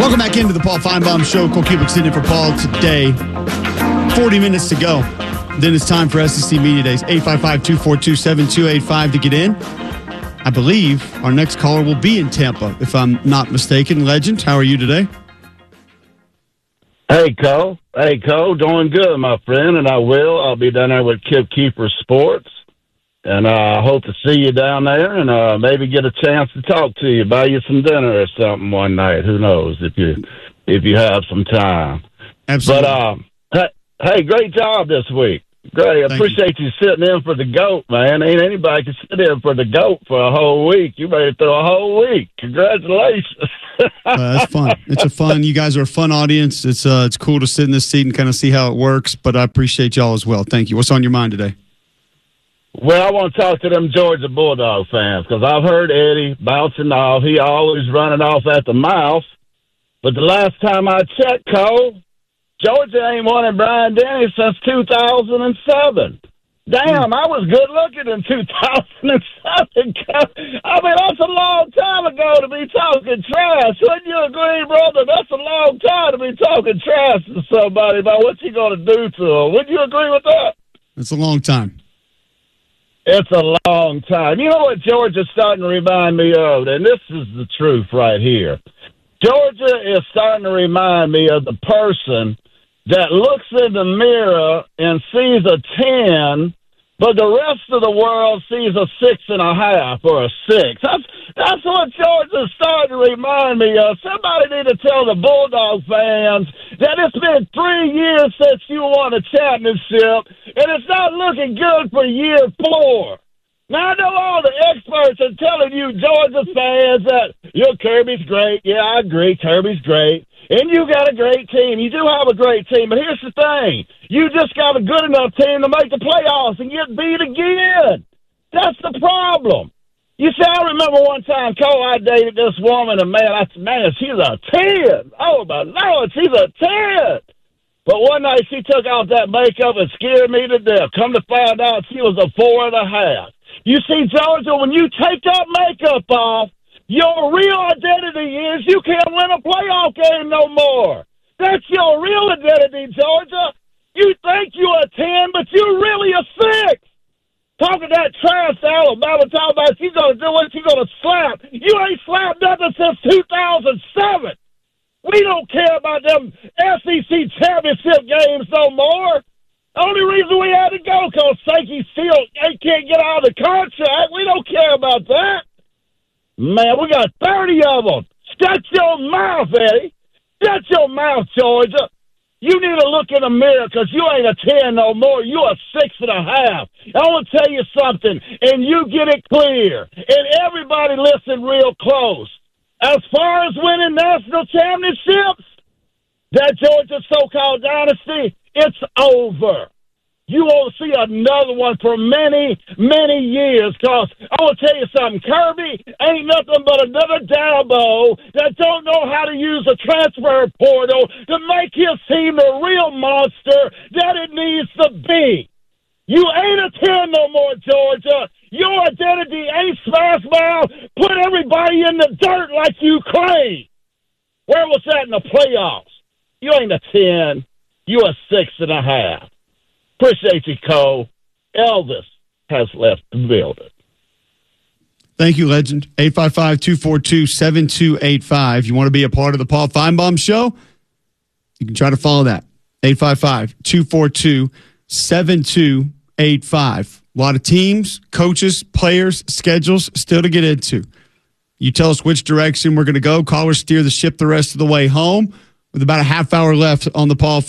Welcome back into the Paul Feinbaum Show. Cole Cubic sitting in for Paul today. 40 minutes to go. Then it's time for SEC Media Days. 855-242-7285 to get in. I believe our next caller will be in Tampa, if I'm not mistaken. Legend, how are you today? Hey, Cole. Doing good, my friend, and I'll be down there with Kip Keeper Sports, and I hope to see you down there and maybe get a chance to talk to you, buy you some dinner or something one night. Who knows if you have some time. Absolutely. But, hey, great job this week. Great. I appreciate you sitting in for the GOAT, man. Ain't anybody can sit in for the GOAT for a whole week. You made it through a whole week. Congratulations. That's fun. You guys are a fun audience. It's cool to sit in this seat and kind of see how it works, but I appreciate y'all as well. Thank you. What's on your mind today? Well, I want to talk to them Georgia Bulldog fans because I've heard Eddie bouncing off. He always running off at the mouth. But the last time I checked, Cole, Georgia ain't won in Bryant-Denny since 2007. Damn, I was good looking in 2007. I mean, that's a long time ago to be talking trash. Wouldn't you agree, brother? That's a long time to be talking trash to somebody about what you going to do to them. Wouldn't you agree with that? It's a long time. It's a long time. You know what Georgia's starting to remind me of? And this is the truth right here. Georgia is starting to remind me of the person that looks in the mirror and sees a 10, but the rest of the world sees a 6.5 or a 6. That's what Georgia's starting to remind me of. Somebody need to tell the Bulldog fans that it's been 3 years since you won a championship, and it's not looking good for year 4. Now, I know all the experts are telling you, Georgia fans, that Kirby's great. Yeah, I agree, Kirby's great. And you got a great team. You do have a great team. But here's the thing. You just got a good enough team to make the playoffs and get beat again. That's the problem. You see, I remember one time, Cole, I dated this woman, and man, she's a 10. Oh, my Lord, she's a 10. But one night she took off that makeup and scared me to death. Come to find out she was a 4.5. You see, Georgia, when you take that makeup off, your real identity is you can't win a playoff game no more. That's your real identity, Georgia. You think you're a 10, but you're really a 6. Talking that trash to Alabama, talking about she's going to do what she's going to slap. You ain't slapped nothing since 2007. We don't care about them SEC championship games no more. The only reason we had to go because Sankey still can't get out of the contract. We don't care about that. Man, we got 30 of them. Shut your mouth, Eddie. Shut your mouth, Georgia. You need to look in the mirror because you ain't a 10 no more. You a 6.5. I want to tell you something, and you get it clear. And everybody listen real close. As far as winning national championships, that Georgia so-called dynasty, it's over. You won't see another one for many, many years because I want to tell you something. Kirby ain't nothing but another Dabo that don't know how to use a transfer portal to make his team the real monster that it needs to be. You ain't a 10 no more, Georgia. Your identity ain't smash mouth. Put everybody in the dirt like you claim. Where was that in the playoffs? You ain't a 10. You a 6.5. Appreciate you, Cole. Elvis has left the building. Thank you, Legend. 855-242-7285. You want to be a part of the Paul Feinbaum Show? You can try to follow that. 855-242-7285. A lot of teams, coaches, players, schedules still to get into. You tell us which direction we're going to go. Callers steer the ship the rest of the way home with about a half hour left on the Paul